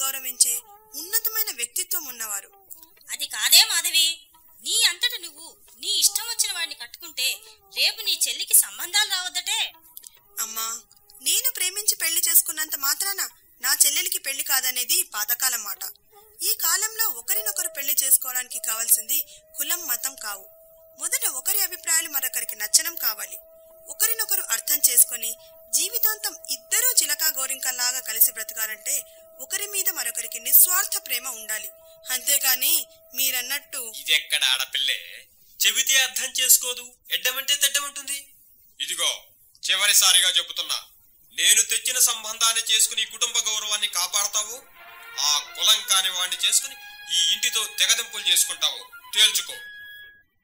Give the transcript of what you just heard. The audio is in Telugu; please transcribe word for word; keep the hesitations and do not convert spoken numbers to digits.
గౌరవించే ఉన్నతమైన వ్యక్తిత్వం ఉన్నవారు. అది కాదే మాధవి, నీ అంతట నువ్వు నీ ఇష్టం వచ్చిన వాడిని కట్టుకుంటే రేపు నీ చెల్లికి సంబంధాలు రావద్దటే. అమ్మా, నేను ప్రేమించి పెళ్లి చేసుకున్నంత మాత్రాన నా చెల్లెలికి పెళ్లి కాదనేది పాతకాలం మాట. ఈ కాలంలో ఒకరినొకరు పెళ్లి చేసుకోవడానికి కావాల్సింది కులం మతం కావు. మొదట ఒకరి అభిప్రాయాలు మరొకరికి నచ్చడం కావాలి. ఒకరినొకరు అర్థం చేసుకుని జీవితాంతం ఇద్దరూ చిలకా గోరింకల్లాగా కలిసి బ్రతకాలంటే ఒకరి మీద మరొకరికి నిస్వార్థ ప్రేమ ఉండాలి. అంతేకాని మీరన్నట్టు ఇదెక్కడ ఆడపిల్లే చెబితే అర్థం చేసుకోదు, ఎడ్డమంటే తెడ్డమంటుంది. ఇదిగో చివరిసారిగా చెబుతున్నా, నేను తెచ్చిన సంబంధాన్ని చేసుకుని కుటుంబ గౌరవాన్ని కాపాడతావు, ఆ కులం కాని వాడిని చేసుకుని ఈ ఇంటితో తెగదింపులు చేసుకుంటావు, తేల్చుకో.